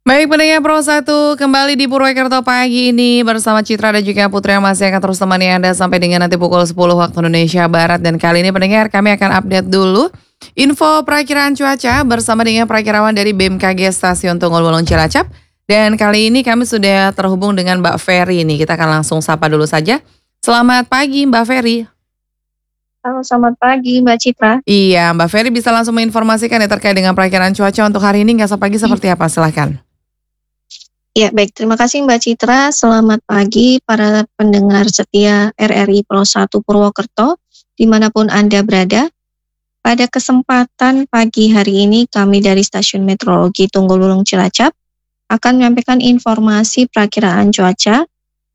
Baik pendengar Pro 1, kembali di Purwokerto pagi ini bersama Citra dan juga Putri yang masih akan terus temani Anda sampai dengan nanti pukul 10 waktu Indonesia Barat. Dan kali ini pendengar kami akan update dulu info perakiraan cuaca bersama dengan perakirawan dari BMKG Stasiun Tunggul Wulung Cilacap. Dan kali ini kami sudah terhubung dengan Mbak Ferry nih, kita akan langsung sapa dulu saja. Selamat pagi Mbak Ferry. Halo, selamat pagi Mbak Citra. Iya, Mbak Ferry bisa langsung menginformasikan ya terkait dengan perakiraan cuaca untuk hari ini, nggak pagi seperti apa, silahkan. Ya, baik. Terima kasih Mbak Citra. Selamat pagi para pendengar setia RRI Pro 1 Purwokerto, dimanapun Anda berada. Pada kesempatan pagi hari ini, kami dari Stasiun Meteorologi Tunggul Wulung Cilacap akan menyampaikan informasi perakiraan cuaca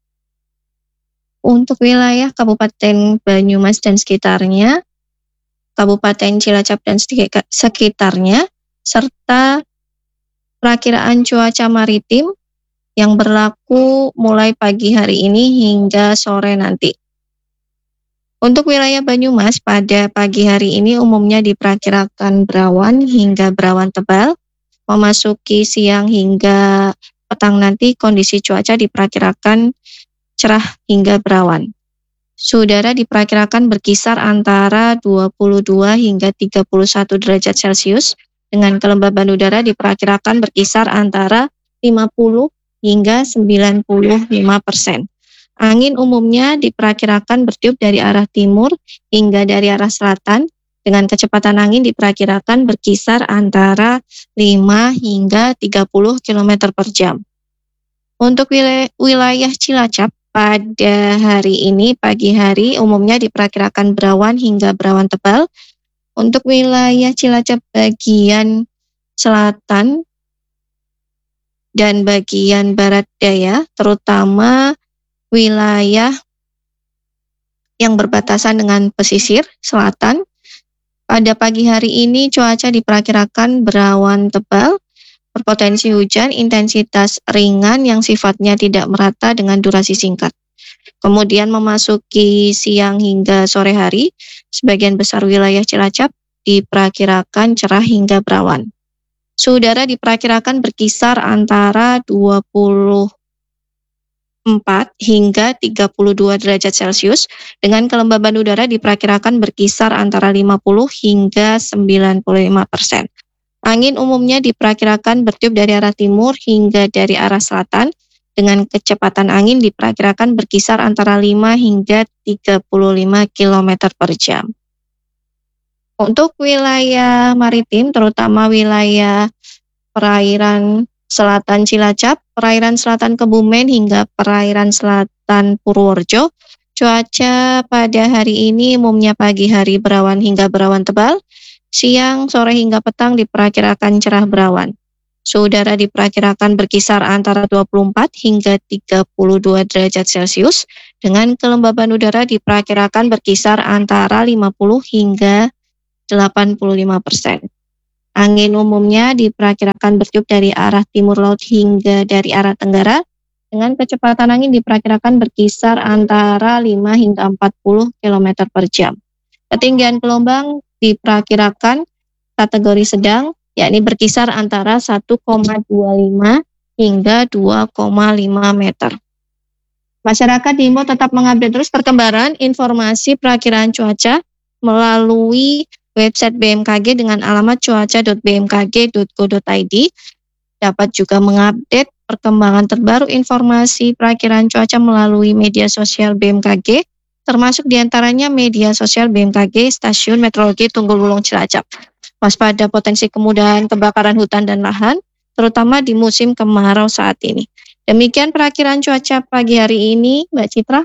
untuk wilayah Kabupaten Banyumas dan sekitarnya, Kabupaten Cilacap dan sekitarnya, serta perakiraan cuaca maritim yang berlaku mulai pagi hari ini hingga sore nanti. Untuk wilayah Banyumas pada pagi hari ini umumnya diperkirakan berawan hingga berawan tebal. Memasuki siang hingga petang nanti kondisi cuaca diperkirakan cerah hingga berawan. Suhu udara diperkirakan berkisar antara 22 hingga 31 derajat Celcius dengan kelembaban udara diperkirakan berkisar antara 50 hingga 95%. Angin umumnya diperkirakan bertiup dari arah timur hingga dari arah selatan dengan kecepatan angin diperkirakan berkisar antara 5 hingga 30 km per jam. Untuk wilayah Cilacap pada hari ini pagi hari umumnya diperkirakan berawan hingga berawan tebal. Untuk wilayah Cilacap bagian selatan dan bagian barat daya, terutama wilayah yang berbatasan dengan pesisir selatan. Pada pagi hari ini cuaca diperkirakan berawan tebal, berpotensi hujan, intensitas ringan yang sifatnya tidak merata dengan durasi singkat. Kemudian memasuki siang hingga sore hari, sebagian besar wilayah Cilacap diperkirakan cerah hingga berawan. Suhu udara diperkirakan berkisar antara 24 hingga 32 derajat Celcius dengan kelembaban udara diperkirakan berkisar antara 50 hingga 95%. Angin umumnya diperkirakan bertiup dari arah timur hingga dari arah selatan dengan kecepatan angin diperkirakan berkisar antara 5 hingga 35 km per jam. Untuk wilayah maritim, terutama wilayah perairan selatan Cilacap, perairan selatan Kebumen hingga perairan selatan Purworejo, cuaca pada hari ini umumnya pagi hari berawan hingga berawan tebal, siang, sore hingga petang diperkirakan cerah berawan. Suhu udara diperkirakan berkisar antara 24 hingga 32 derajat Celcius dengan kelembaban udara diperkirakan berkisar antara 50 hingga 85%. Angin umumnya diperkirakan bertiup dari arah timur laut hingga dari arah tenggara dengan kecepatan angin diperkirakan berkisar antara 5 hingga 40 km per jam. Ketinggian gelombang diperkirakan kategori sedang, yakni berkisar antara 1,25 hingga 2,5 meter. Masyarakat diimbau tetap mengupdate terus perkembangan informasi perakiraan cuaca melalui website BMKG dengan alamat cuaca.bmkg.go.id. Dapat juga mengupdate perkembangan terbaru informasi perakiraan cuaca melalui media sosial BMKG, termasuk diantaranya media sosial BMKG Stasiun Meteorologi Tunggul Wulung Cilacap. Waspada potensi kemudahan kebakaran hutan dan lahan, terutama di musim kemarau saat ini. Demikian perakiraan cuaca pagi hari ini, Mbak Citra.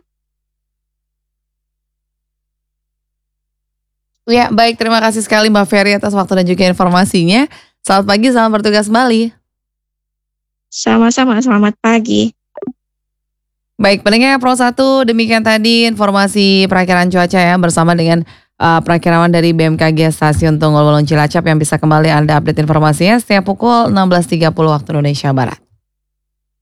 Ya, baik, terima kasih sekali Mbak Ferry atas waktu dan juga informasinya. Selamat pagi, selamat bertugas kembali. Sama-sama, selamat pagi. Baik, pendengar Pro 1, demikian tadi informasi perakiraan cuaca ya bersama dengan perakirawan dari BMKG Stasiun Tunggul Wulung Cilacap yang bisa kembali Anda update informasinya setiap pukul 16.30 waktu Indonesia Barat.